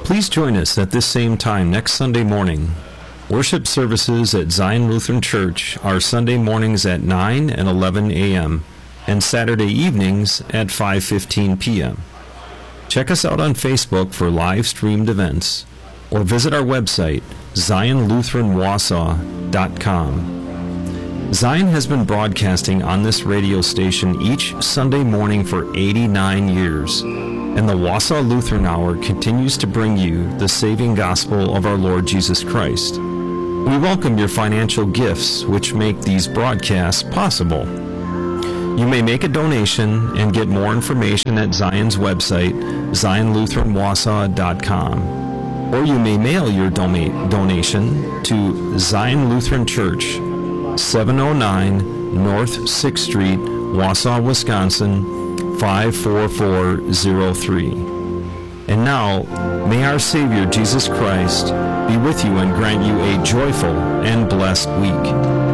Please join us at this same time next Sunday morning. Worship services at Zion Lutheran Church are Sunday mornings at 9 and 11 a.m. and Saturday evenings at 5:15 p.m. Check us out on Facebook for live-streamed events or visit our website, ZionLutheranWausau.com. Zion has been broadcasting on this radio station each Sunday morning for 89 years, and the Wausau Lutheran Hour continues to bring you the saving gospel of our Lord Jesus Christ. We welcome your financial gifts, which make these broadcasts possible. You may make a donation and get more information at Zion's website, ZionLutheranWausau.com, or you may mail your donation to Zion Lutheran Church, 709 North 6th Street, Wausau, Wisconsin, 54403. And now, may our Savior Jesus Christ be with you and grant you a joyful and blessed week.